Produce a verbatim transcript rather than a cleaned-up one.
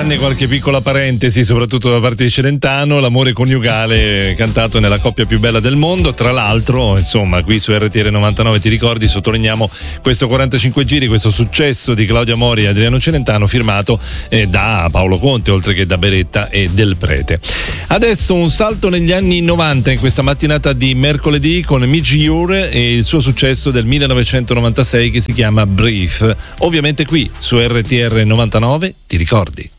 anni, qualche piccola parentesi, soprattutto da parte di Celentano, l'amore coniugale cantato nella coppia più bella del mondo. Tra l'altro, insomma, qui su R T R novantanove ti ricordi, sottolineiamo questo quarantacinque giri, questo successo di Claudia Mori e Adriano Celentano, firmato eh, da Paolo Conte, oltre che da Beretta e Del Prete. Adesso un salto negli anni novanta, in questa mattinata di mercoledì, con Midge Ure e il suo successo del millenovecentonovantasei che si chiama Brief. Ovviamente qui su R T R novantanove ti ricordi.